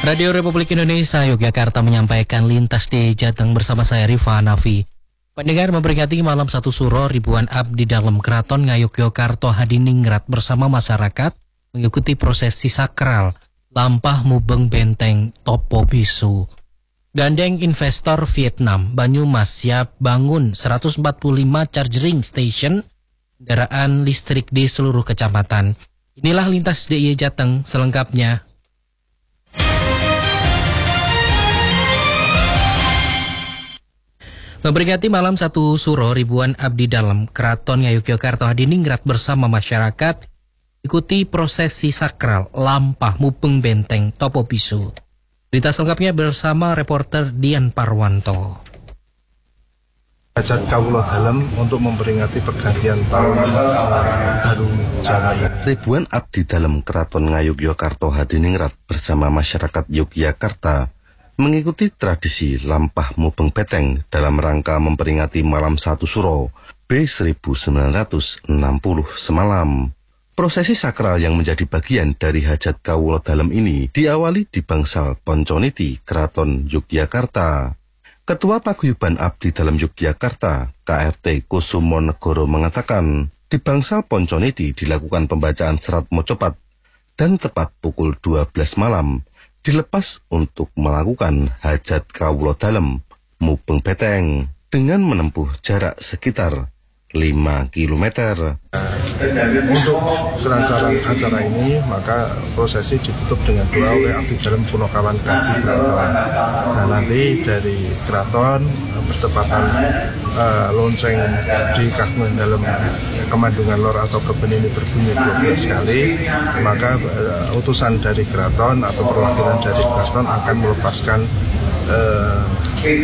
Radio Republik Indonesia Yogyakarta menyampaikan lintas di Jateng bersama saya Rifa Hanafi. Pendengar memperingati malam 1 Suro, ribuan abdi dalam Keraton Ngayogyakarta hadiningrat bersama masyarakat mengikuti prosesi sakral Lampah Mubeng Benteng Topo Bisu. Gandeng investor Vietnam Banyumas siap bangun 145 charging station kendaraan listrik di seluruh kecamatan. Inilah lintas DIY Jateng selengkapnya. Memperingati malam 1 Suro, ribuan abdi dalam Keraton Ngayogyakarta hadiningrat bersama masyarakat ikuti prosesi sakral Lampah Mubeng Benteng Topo Bisu. Berita selengkapnya bersama reporter Dian Parwanto. Hajat Kawula Dalem untuk memperingati pergantian tahun baru Jawa ini. Ribuan abdi dalam Keraton Ngayogyakarta hadiningrat bersama masyarakat Yogyakarta mengikuti tradisi Lampah Mubeng Benteng dalam rangka memperingati malam 1 Suro B1960 semalam. Prosesi sakral yang menjadi bagian dari Hajat Kawula Dalem ini diawali di bangsal Ponconiti, Keraton Yogyakarta. Ketua Paguyuban Abdi Dalam Yogyakarta, KRT Kusumonegoro mengatakan, di bangsal Ponconiti dilakukan pembacaan serat mocopat dan tepat pukul 12 malam dilepas untuk melakukan Hajat Kawula Dalem Mubeng Benteng dengan menempuh jarak sekitar 5 km. Untuk kelancaran acara ini, maka prosesi ditutup dengan doa oleh abdi dalam Punokawan Kaji Keraton. Nah, nanti dari keraton bertepatan lonceng di Kagungan Dalam Kemandungan Lor atau Keben ini berbunyi 12 kali, maka utusan dari keraton atau perwakilan dari keraton akan melepaskan